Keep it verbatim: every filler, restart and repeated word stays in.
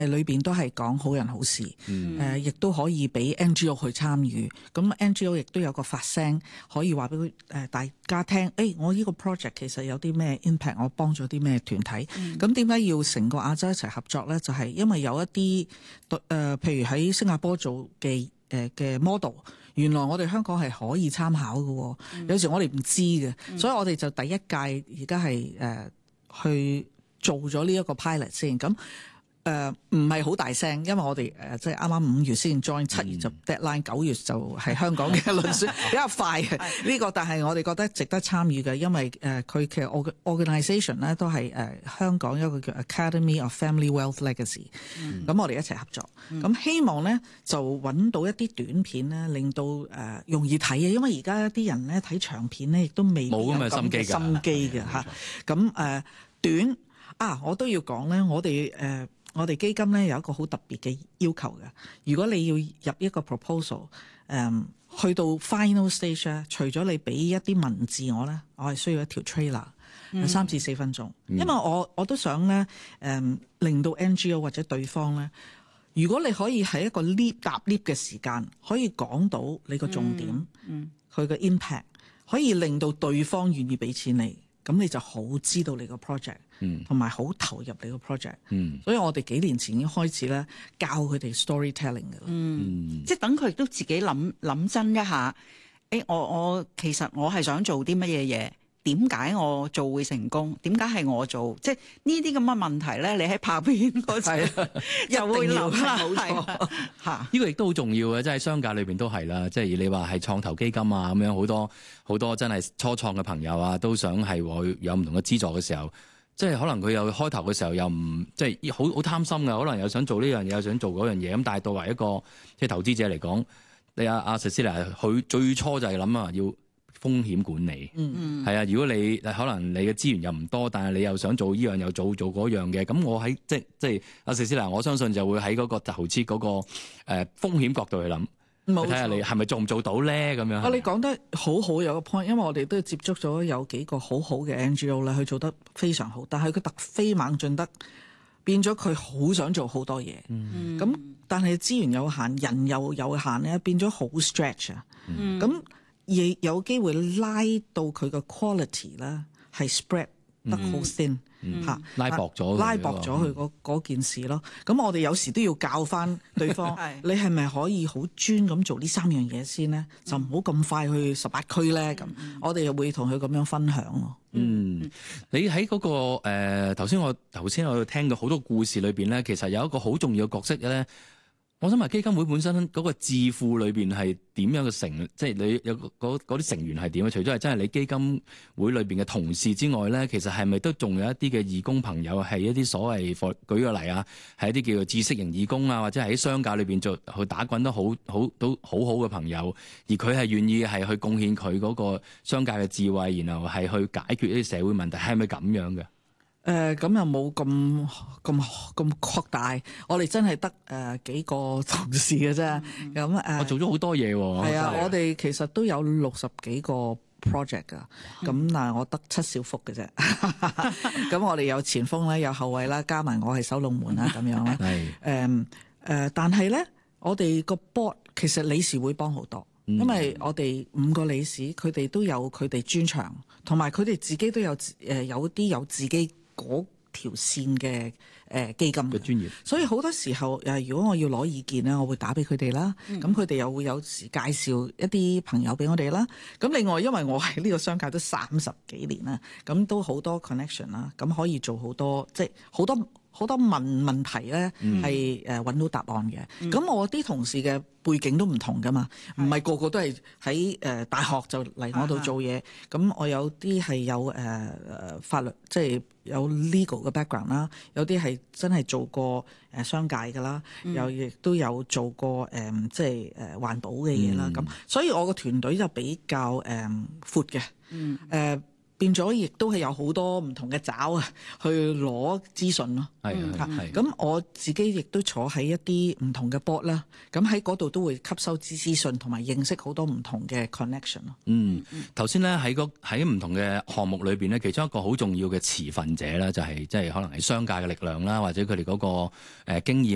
誒裏邊都係講好人好事，誒亦、 嗯呃、都可以俾 N G O 去參與。咁 N G O 亦都有個發聲，可以話俾佢誒大家聽。誒、欸、我呢個 project 其實有啲咩 impact，我幫咗啲咩團體。咁點解要成個亞洲一齊合作咧？就係、是、因為有一啲誒、呃，譬如喺新加坡做嘅誒嘅 model，原來我哋香港係可以參考嘅。嗯、有時我哋唔知嘅，嗯、所以我哋就第一屆而家係誒去做咗呢一個 pilot 先咁。誒唔係好大聲，因為我哋誒即係啱啱五月先 join，七月就 deadline，九月就係香港嘅輪選比較快嘅呢、呢個，但係我哋覺得值得參與嘅，因為誒佢嘅 organisation 咧都係誒香港一個叫 Academy of Family Wealth Legacy，咁、嗯、我哋一齊合作，咁、嗯、希望咧就揾到一啲短片咧，令到誒、呃、容易睇嘅，因為而家啲人咧睇長片咧亦都未冇咁嘅心機心機嘅嚇，咁誒、呃、短啊我都要講咧，我哋誒。呃我哋基金咧有一個好特別嘅要求嘅，如果你要入一個 proposal，誒、嗯、去到 final stage 咧，除咗你俾一啲文字我咧，我係需要一條 trailer，有三至四分鐘，嗯、因為我我都想咧誒、嗯、令到 N G O 或者對方咧，如果你可以喺一個 lift 搭 lift 嘅時間，可以講到你個重點，佢嘅、嗯嗯、impact 可以令到對方願意俾錢你。咁你就好知道你個 project，同埋好投入你個 project。嗯、所以我哋幾年前已經開始咧教佢哋 storytelling 嘅啦。 嗯，即係等佢亦都自己諗諗真一下。誒、欸，我我其實我係想做啲乜嘢嘢？點解我做會成功？點解係我做？即係呢啲咁嘅問題咧，你喺拍片嗰陣又會諗啦。冇錯，嚇呢個亦都好重要嘅，即係商界裏邊都係啦。即係你話係創投基金啊咁樣，好多好多真係初創嘅朋友啊，都想係會有唔同嘅資助嘅時候，即係可能佢又開頭嘅時候又唔即係好好貪心嘅，可能又想做呢樣嘢，又想做嗰樣嘢。咁但係作為一個即係投資者嚟講，你阿阿 Cecilia 佢最初就係諗啊要風險管理，嗯，係啊。如果你可能你嘅資源又唔多，但係你又想做依樣又做做嗰樣嘅，咁我喺即即係阿 Cecilia，我相信就會喺嗰個投資嗰個誒風險角度去諗，睇下你係咪做唔做到咧咁樣。 啊，你講得好好，有個 point，因為我哋都接觸咗有幾個好好嘅 N G O 咧，佢做得非常好，但係佢突飛猛進得變咗，佢好想做好多嘢，咁、嗯、但係資源有限，人又有限咧，變咗好 stretch 啊，咁、嗯。亦有機會拉到佢個 quality 咧，係 spread 得好 thin 嚇， 拉薄咗， 拉薄咗佢嗰嗰件事咯。咁我哋有時都要教翻對方，你係咪可以好專咁做呢三樣嘢先咧？就唔好咁快去十八區咧。咁我哋又會同佢咁樣分享咯。 嗯，你喺嗰個誒頭先我頭先我聽到好多故事裏邊咧，其實有一個好重要嘅角色咧。我想問基金會本身嗰個智庫裏邊係點樣嘅成，即係你有嗰啲成員係點啊？除咗係真係你基金會裏邊嘅同事之外咧，其實係咪都仲有一啲嘅義工朋友係一啲所謂，舉個例啊，係一啲叫做知識型義工啊，或者係喺商界裏邊做去打滾得好好都好好嘅朋友，而佢係願意係去貢獻佢嗰個商界嘅智慧，然後係去解決一啲社會問題，係咪咁樣嘅？ 誒咁、呃、又冇咁咁咁擴大，我哋真係得誒幾個同事嘅啫。咁誒、嗯，呃、我做咗好多嘢喎。係啊，我哋其實都有六十幾個 project 噶。咁嗱哇，我得七小福嘅啫。咁我哋有前鋒咧，有後衞啦，加埋我係守龍門啦，咁樣啦。係誒誒，但係咧，我哋個 board 其實理事會幫好多，嗯、因為我哋五個理事，佢哋都有佢哋專長，同埋佢哋自己都有誒、呃、有啲有自己嗰條線嘅誒、呃、基金嘅專業，所以好多時候誒、呃，如果我要攞意見咧，我會打俾佢哋啦。咁佢哋又會有時介紹一啲朋友俾我哋啦。咁另外，因為我喺呢個商界都三十幾年啦，咁都好多 connection 啦，咁可以做好多即係好多好多問問題咧，係誒揾到答案嘅。咁、嗯、我啲同事嘅背景都唔同噶嘛，唔係個個都係喺誒大學就嚟我度做嘢。咁、啊、我有啲係有誒誒、呃、法律，即係有 legal 嘅 background 啦，有啲係真係做過誒商界噶啦，又亦、嗯、都有做過誒、呃、即係誒環保嘅嘢啦。咁、嗯、所以我個團隊就比較誒闊嘅，誒、嗯。呃變咗，亦都係有好多唔同嘅爪啊，去攞資訊咯。係係。咁我自己亦都坐喺一啲唔同嘅 board 啦。咁喺嗰度都會吸收資資訊，同埋認識好多唔同嘅 connection 咯。嗯， 頭先咧喺個喺唔同嘅項目裏邊咧，其中一個好重要嘅持份者咧，就係即係可能係商界嘅力量啦，或者佢哋嗰個誒經驗。